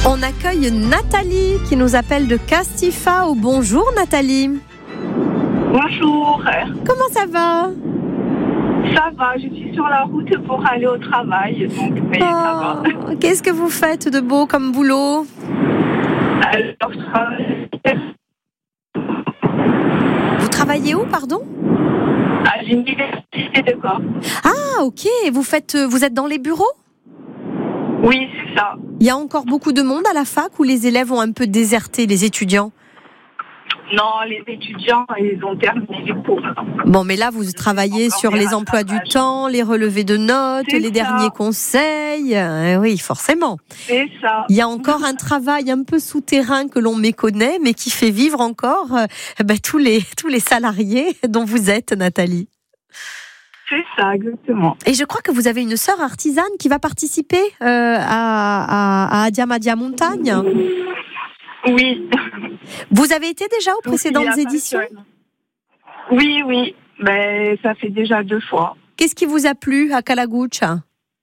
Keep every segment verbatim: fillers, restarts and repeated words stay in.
On accueille Nathalie qui nous appelle de Castifao. Bonjour Nathalie. Bonjour. Comment ça va ? Ça va, je suis sur la route pour aller au travail, donc mais oh, ça va. Qu'est-ce que vous faites de beau comme boulot ? Alors, je travaille Vous travaillez où, pardon ? à l'université de Corse. Ah, ok. Vous faites, vous êtes dans les bureaux ? Oui, c'est ça. Il y a encore beaucoup de monde à la fac ou les élèves ont un peu déserté, les étudiants ? Non, les étudiants, ils ont terminé les cours. Bon, mais là, vous travaillez sur les emplois du temps, les relevés de notes, C'est les ça. derniers conseils. Euh, oui, forcément. C'est ça. Il y a encore un travail un peu souterrain que l'on méconnaît, mais qui fait vivre encore euh, ben, tous les, tous les salariés dont vous êtes, Nathalie. C'est ça, exactement. Et je crois que vous avez une sœur artisane qui va participer euh, à, à, à Adiamadia Montagne. Oui. Vous avez été déjà aux précédentes Donc, il y a éditions ? pas- Oui, oui. Ben, ça fait déjà deux fois. Qu'est-ce qui vous a plu à Kalagucha ?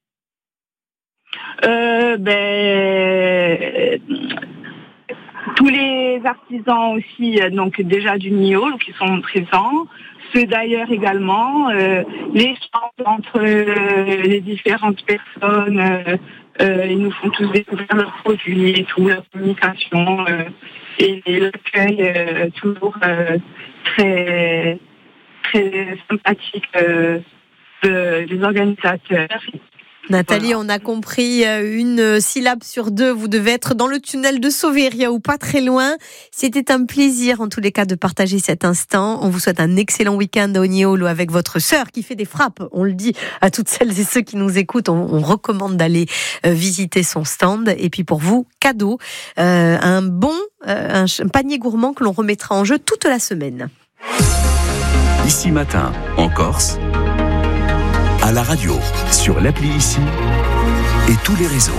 Euh, ben, tous les artisans aussi, euh, donc déjà du N I O, qui sont présents, ceux d'ailleurs également, euh, les échanges entre euh, les différentes personnes, euh, euh, ils nous font tous découvrir leurs produits et tout, la communication euh, et, et l'accueil euh, toujours euh, très très sympathique euh, de, des organisateurs. Nathalie, Voilà. on a compris une syllabe sur deux. Vous devez être dans le tunnel de Sauveria ou pas très loin. C'était un plaisir en tous les cas de partager cet instant. On vous souhaite un excellent week-end à Ogniolo avec votre sœur qui fait des frappes. On le dit à toutes celles et ceux qui nous écoutent. On, on recommande d'aller visiter son stand. Et puis pour vous, cadeau, euh, un bon euh, un panier gourmand que l'on remettra en jeu toute la semaine. Ici Matin, en Corse, à la radio, sur l'appli Ici et tous les réseaux.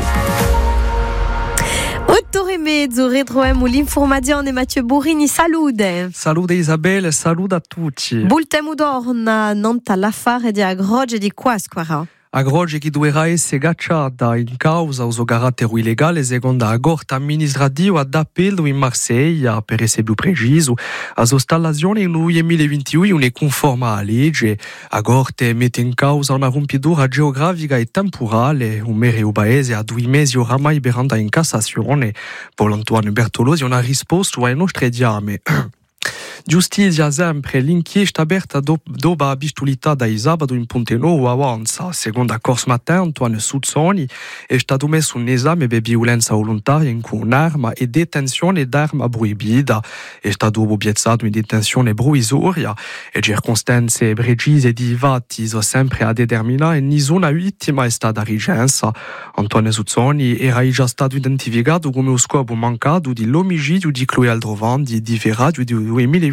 Ottore mezzo, retroviamo l'informazione Mathieu Borini, salute. Salute Isabelle, salute a tutti. Bultemo d'orna, nonta l'affare di Agroge di Quasquara. Agroge che dovrà essere gacciata in causa uso carattere illegale secondo la Corte amministrativa d'appello in Marsiglia, per essere più preciso. La installazione nel duemilaventuno non è conforme alla legge. La Corte mette in causa una rompitura geografica e temporale. Un mero paese a due mesi oramai per andare in Cassazione. Paolo Antoine Bertolosi ha risposto ai nostri esami. Giustizia sempre, l'inchiesta aperta do, dopo la pistolita da sabato in Ponte Nuovo avanza. Secondo la Corse Matin, Antoine Suzzoni è stato messo in esame per violenza volontaria con un'arma e detenzione d'arma proibita. È stato piazzato in detenzione provvisoria e circostanze precise di fatti sono sempre a determinare nessuna vittima è stata ricensa. Antoine Suzzoni era già stato identificato come lo scopo mancato dell'omicidio di Chloé Aldrovandi di febbraio del duemilaventicinque.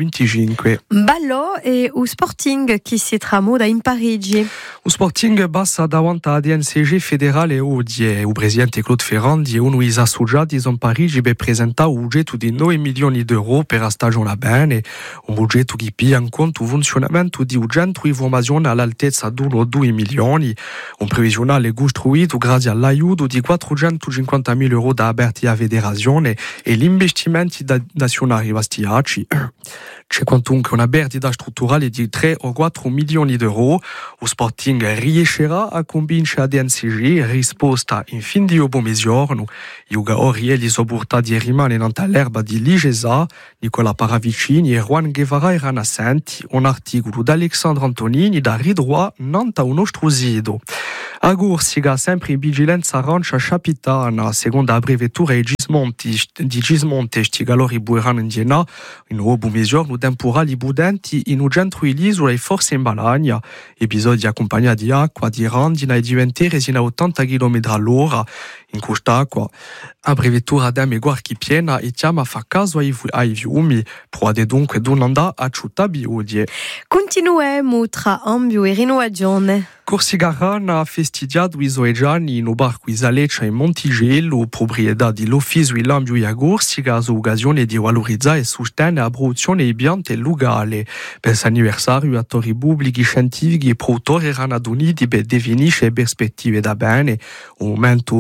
Ballo e o Sporting che si tramuda in Parigi. O Sporting passa davanti alla D N C G federale oggi e il presidente Claude Ferrandi e uno dei associati in Parigi per presentare un budget di nove milioni di euro per la stagione bene, un budget che piglia in conto il funzionamento di un centro di formazione all'altezza di uno o due milioni, un previsionale costruito grazie all'aiuto di quattrocentocinquantamila euro da aperti alla federazione e gli investimenti da azionari vastiaci. C'è quantunque una perdita strutturale di tre o quattro milioni di euro. Lo Sporting riuscirà a convincere la D N C G risposta in fin di buon mezzogiorno. I giocatori e gli sopportati rimangono all'erba di Ligesa, Nicola Paravicini e Juan Guevara erano assenti. Un articolo da Alexandre Antonini da Ridroit nanta un nostro sito. A Corsica sempre in vigilanza arancia capitana, secondo la prefettura di Gismonti, di Gismonte, sti calori bueranno in Diena, in nuovo mezzogiorno temporali budenti in un centro dell'isola e forse in Balagna. Episodi accompagnati di acqua, di randina e di ventiere sino a ottanta chilometri all'ora. In quest'acqua, la prefettura demme guarchi piena e chiama a far caso ai, ai fiumi, può dunque non andare a città biodie. Continuiamo tra ambio e rinnovazione. Corsicarana ha festeggiato i suoi giorni in un barco Isaleccia in Montigello, proprietà dell'Ufficio di Lambio e Corsica, su occasione di valorizzare e sostenere la produzione di piante locali. Per questo anniversario, attori pubblici, scientifici e produttori erano riuniti per definire le prospettive da bene, un momento di riunione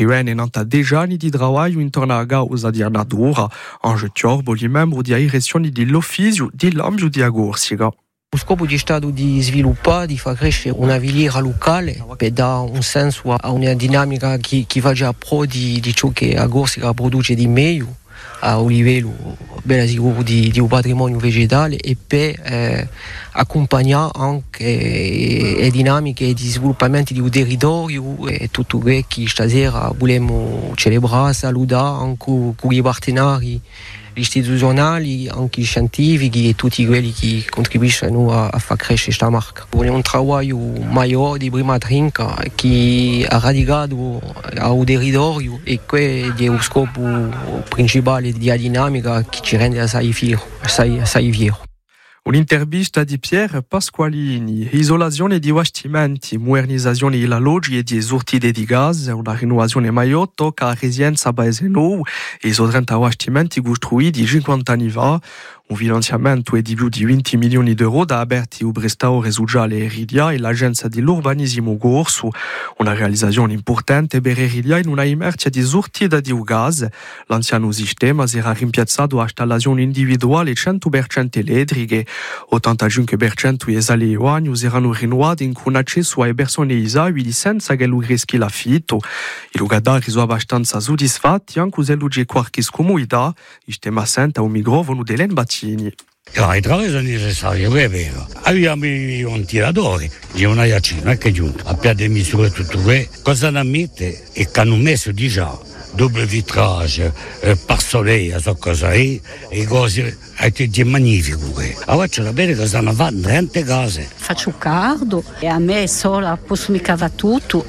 Ruen e nanta deja ni di trabalho intorno a causa di natura, anche tiorbo di membro di direzione di l'Officio di l'Ambio di Agorsica. Lo scopo è stato di sviluppare, di far crescere una filiera locale per dare un senso a una dinamica che, che va già pro di, di ciò che Agorsica produce di meglio a un livello ben sicuro di, di un patrimonio vegetale e per eh, accompagnare anche le eh, dinamiche di sviluppamento di un territorio e tutto quello che stasera vogliamo celebrare, salutare anche con i partenari istituzionali, anche scientifici e tutti quelli che contribuiscono a, a far crescere questa marca. Vogliamo un lavoro maggiore di prima trinca che è radicato a un territorio e questo è lo scopo principale della dinamica che ci rende assai fieri. Assai, assai fieri. Un'intervista di Pierre Pasqualini, isolazione di bastimenti, modernizzazione della loggia e di esortide di gas, una rinnovazione maggiore tocca a residenza Paese Nou e sono trenta bastimenti costruiti cinquanta anni fa. Un finanziamento è di più di venti milioni di euro da aperti il Restauro Sociale Eridia e l'Agenzia dell'Urbanismo Gorso. Una realizzazione importante per Eridia in una emergenza di sortita di gas. L'anziano sistema sarà rimpiazzato a installazioni individuali cento per cento elettriche. ottantacinque per cento dei sale uani saranno rinnovati con accesso alle persone disabili senza che lo rischi l'affitto. I locatari sono abbastanza soddisfatti anche se c'è qualche scomodità. Il sistema senta un microfono dell'embacino. No, i travi sono necessari, è vero. Abbiamo un tiratore di una iacina che è giunto a piede misure tutto questo. Cosa non ammette è che hanno messo diciamo double vitrage, eh, parsoleia, so cosa è, e cose è magnifico. Allora c'è da bene che stanno facendo trenta cose. Faccio caldo e a me sola posso mica fare tutto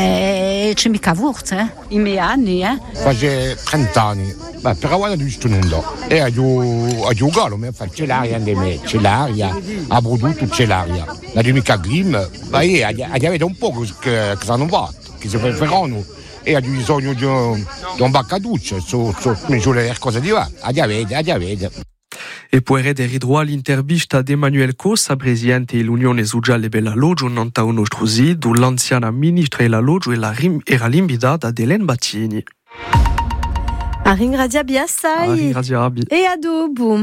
e c'è mica forza, eh? I miei anni, eh? Face trenta anni, ma per ora non ho visto nulla. E a giocare, ma c'è l'aria di me, c'è l'aria, a prodotto c'è l'aria. La mica clima, ma è, avete un po' che, che non va, che si preferano. E ha bisogno di un, di un baccaduccio, su, su, sulle cose di là, avete, avete. E poi ridroa l'intervista di Emanuele Cossa, presidente dell'Unione Sociale per la Loggia, non ta uno struzito, l'anziana ministra della Loggia era l'invitata di Hélène Battini. A ringraziare assai. A ringraziare. E a dopo.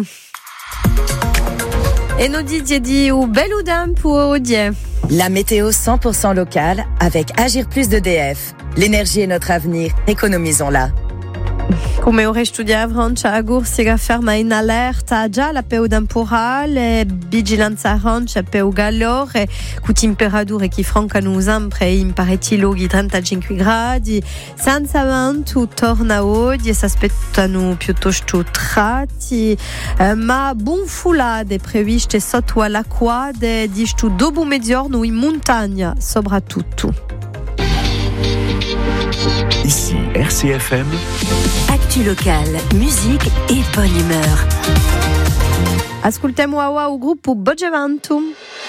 E nous dites di un bello tempo oggi. La météo cent pour cent locale avec Agir Plus d'E D F. L'énergie est notre avenir, économisons-la. Come ora studia a Francia, a Gorsica ferma in allerta gialla per temporale, vigilanza arancia per calore, con temperature che francano sempre in parecchi luoghi trentacinque gradi, senza vento torna oggi e si aspettano piuttosto tratti, eh, ma buon fulade previste sotto alla quadra di sto dopo mezzogiorno in montagna soprattutto. Ici R C F M. Actu locale, musique et bonne humeur. Ascoltiamo ora il gruppo Bogevantum.